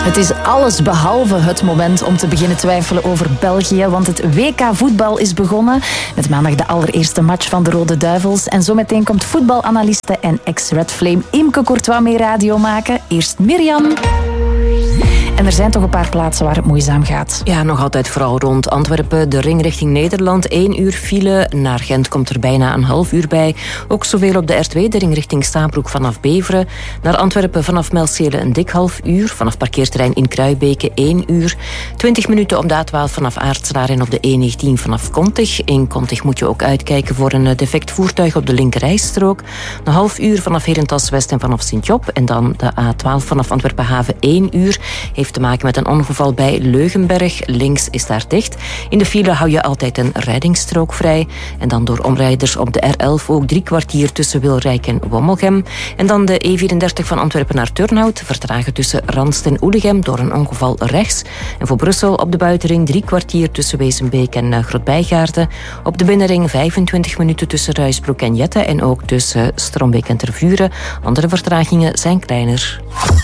Het is alles behalve het moment om te beginnen twijfelen over België, want het WK-voetbal is begonnen. Met maandag de allereerste match van de Rode Duivels. En zometeen komt voetbalanaliste en ex-Red Flame Imke Courtois mee radio maken. Eerst Mirjam. En er zijn toch een paar plaatsen waar het moeizaam gaat. Ja, nog altijd vooral rond Antwerpen. De ring richting Nederland, 1 uur file. Naar Gent komt er bijna een half uur bij. Ook zoveel op de R2, de ring richting Stabroek vanaf Beveren. Naar Antwerpen vanaf Melcele een dik half uur. Vanaf parkeerterrein in Kruibeke 1 uur. 20 minuten op de A12 vanaf Aartselaar en op de E19 vanaf Kontig. In Kontig moet je ook uitkijken voor een defect voertuig op de linkerrijstrook. Een half uur vanaf Herentals West en vanaf Sint-Job. En dan de A12 vanaf Antwerpen Haven 1 uur. Heeft te maken met een ongeval bij Leugenberg. Links is daar dicht. In de file hou je altijd een rijdingsstrook vrij. En dan door omrijders op de R11 ook 3 kwartier tussen Wilrijk en Wommelgem. En dan de E34 van Antwerpen naar Turnhout. Vertragen tussen Ranst en Oelegem door een ongeval rechts. En voor Brussel op de buitenring 3 kwartier tussen Wezenbeek en Grootbijgaarden. Op de binnenring 25 minuten tussen Ruisbroek en Jette. En ook tussen Strombeek en Tervuren. Andere vertragingen zijn kleiner.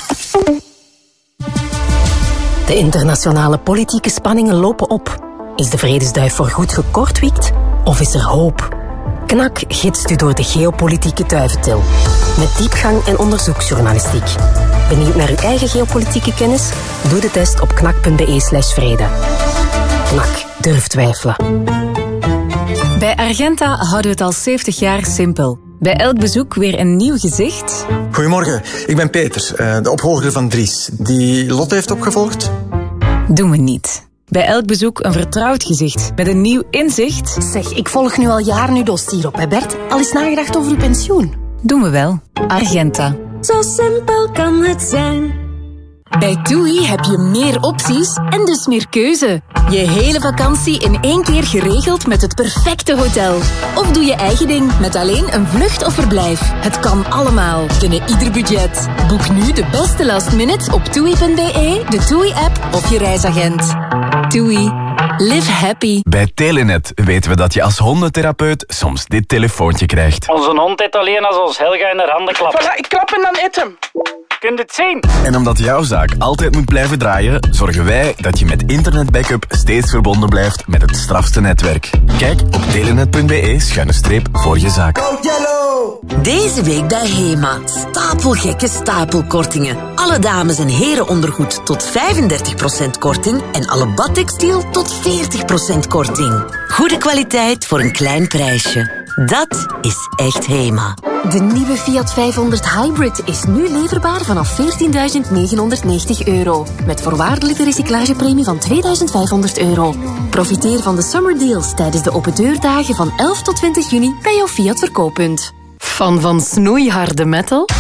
De internationale politieke spanningen lopen op. Is de vredesduif voorgoed gekortwiekt? Of is er hoop? KNAK gidst u door de geopolitieke duiventil. Met diepgang en onderzoeksjournalistiek. Benieuwd naar uw eigen geopolitieke kennis? Doe de test op knak.be/vrede. KNAK, durf twijfelen. Bij Argenta houden we het al 70 jaar simpel. Bij elk bezoek weer een nieuw gezicht. Goedemorgen, ik ben Peter, de opvolger van Dries. Die Lotte heeft opgevolgd? Doen we niet. Bij elk bezoek een vertrouwd gezicht met een nieuw inzicht. Zeg, ik volg nu al jaren uw dossier op, hè Bert? Al eens nagedacht over uw pensioen? Doen we wel. Argenta. Zo simpel kan het zijn. Bij TUI heb je meer opties en dus meer keuze. Je hele vakantie in 1 keer geregeld met het perfecte hotel. Of doe je eigen ding met alleen een vlucht of verblijf. Het kan allemaal, binnen ieder budget. Boek nu de beste last minute op TUI.be, de TUI-app of je reisagent. TUI. Live happy. Bij Telenet weten we dat je als hondentherapeut soms dit telefoontje krijgt. Onze hond eet alleen als ons Helga in haar handen klapt. Voilà, ik klap en dan eet hem. Kun je het zien? En omdat jouw zaak altijd moet blijven draaien, zorgen wij dat je met internetbackup steeds verbonden blijft met het strafste netwerk. Kijk op telenet.be/voor je zaak. Deze week bij HEMA. Stapelgekke stapelkortingen. Alle dames- en herenondergoed tot 35% korting en alle badtextiel tot 40% korting. Goede kwaliteit voor een klein prijsje. Dat is echt HEMA. De nieuwe Fiat 500 Hybrid is nu leverbaar vanaf €14.990. Met voorwaardelijke recyclagepremie van €2.500. Profiteer van de summer deals tijdens de opendeurdagen van 11 tot 20 juni bij jouw Fiat verkooppunt. Fan van snoeiharde metal?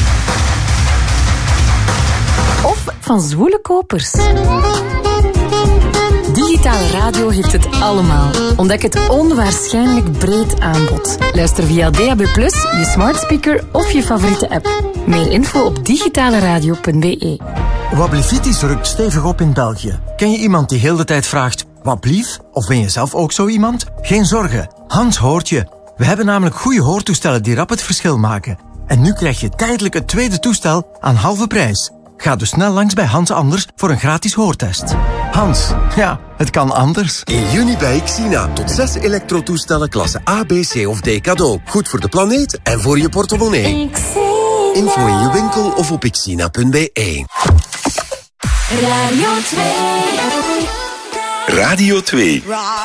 Of van zwoele kopers? Digitale radio heeft het allemaal. Ontdek het onwaarschijnlijk breed aanbod. Luister via DAB+, je smart speaker of je favoriete app. Meer info op digitaleradio.be. Wablivitis rukt stevig op in België. Ken je iemand die heel de tijd vraagt, wat blief? Of ben je zelf ook zo iemand? Geen zorgen, Hans hoort je. We hebben namelijk goede hoortoestellen die rap het verschil maken. En nu krijg je tijdelijk het tweede toestel aan halve prijs. Ga dus snel langs bij Hans Anders voor een gratis hoortest. Hans, ja, het kan anders. In juni bij Xina. Tot 6 elektrotoestellen klasse A, B, C of D cadeau. Goed voor de planeet en voor je portemonnee. Info in je winkel of op xina.be. Radio 2. Radio 2.